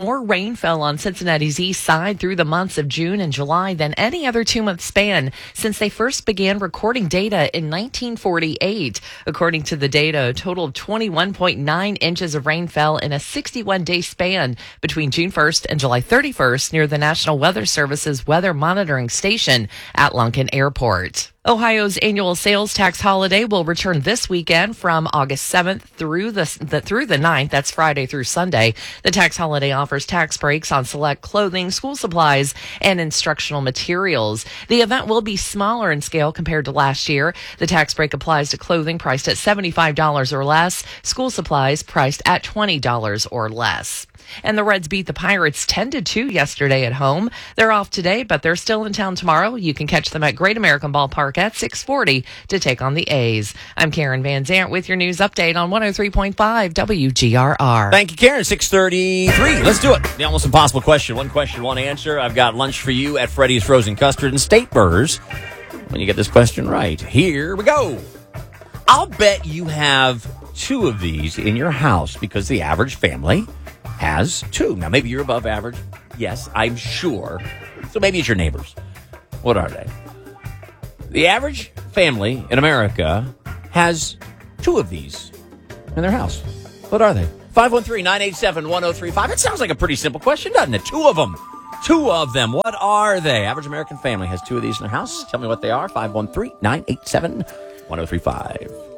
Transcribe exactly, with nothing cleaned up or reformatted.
More rain fell on Cincinnati's east side through the months of June and July than any other two-month span since they first began recording data in nineteen forty-eight. According to the data, a total of twenty-one point nine inches of rain fell in a sixty-one day span between June first and July thirty-first near the National Weather Service's weather monitoring station at Lunken Airport. Ohio's annual sales tax holiday will return this weekend from August seventh through the, the through the ninth. That's Friday through Sunday. The tax holiday offers tax breaks on select clothing, school supplies, and instructional materials. The event will be smaller in scale compared to last year. The tax break applies to clothing priced at seventy-five dollars or less, school supplies priced at twenty dollars or less. And the Reds beat the Pirates ten to two yesterday at home. They're off today, but they're still in town tomorrow. You can catch them at Great American Ballpark at six forty to take on the A's. I'm Karen Van Zant with your news update on one oh three point five W G R R. Thank you, Karen. six thirty-three. Let's do it. The almost impossible question. One question, one answer. I've got lunch for you at Freddy's Frozen Custard and State Burgers when you get this question right. Here we go. I'll bet you have two of these in your house because the average family has two. Now, maybe you're above average. Yes, I'm sure. So maybe it's your neighbors. What are they? The average family in America has two of these in their house. What are they? five one three, nine eight seven, one oh three five. It sounds like a pretty simple question, doesn't it? Two of them. Two of them. What are they? Average American family has two of these in their house. Tell me what they are. five one three, nine eight seven, one oh three five.